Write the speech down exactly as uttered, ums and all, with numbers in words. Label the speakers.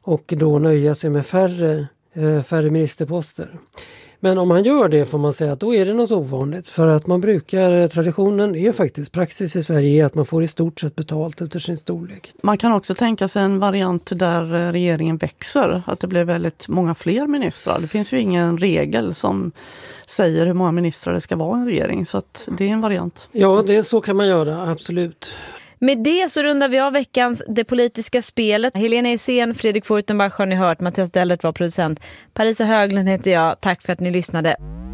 Speaker 1: och då nöja sig med färre, eh, färre ministerposter. Men om han gör det får man säga att då är det något ovanligt, för att man brukar, traditionen är faktiskt, praxis i Sverige är att man får i stort sett betalt efter sin storlek.
Speaker 2: Man kan också tänka sig en variant där regeringen växer, att det blir väldigt många fler ministrar. Det finns ju ingen regel som säger hur många ministrar det ska vara i en regering, så att det är en variant.
Speaker 1: Ja, det, så kan man göra, absolut.
Speaker 3: Med det så rundar vi av veckans Det politiska spelet. Helena Essén, Fredrik Furtenbach har ni hört, Mattias Dellert var producent. Parisa Höglund heter jag. Tack för att ni lyssnade.